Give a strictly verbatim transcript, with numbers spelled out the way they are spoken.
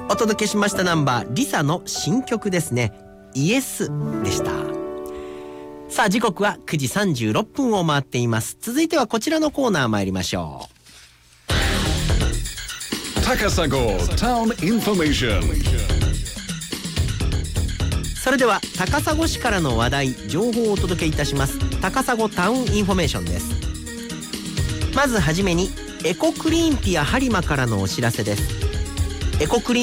お届けしましたナンバーリサの新曲ですね、イエスでした。さあ時刻はくじさんじゅうろっぷんを回っています。続いてはこちらのコーナー参りましょう。高砂タウンインフォメーション。 それでは高砂市からの話題情報をお届けいたします。高砂タウンインフォメーションです。まずはじめにエコクリーンピア播磨からのお知らせです。エコクリーン